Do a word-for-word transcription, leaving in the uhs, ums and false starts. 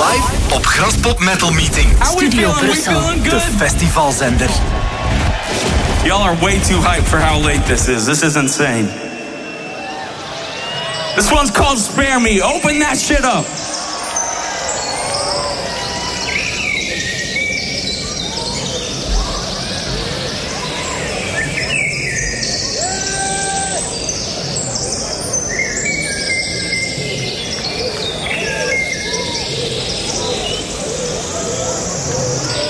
Live op Graspop Metal Meeting. Studio Brussel. De festivalzender. Y'all are way too hyped for how late this is. This is insane. This one's called Spare Me. Open that shit up.